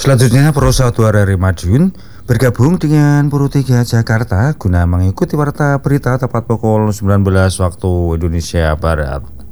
Selanjutnya, Pro 1 RRI Madiun bergabung dengan Pro 3 Jakarta guna mengikuti warta berita tepat pukul 19 waktu Indonesia Barat.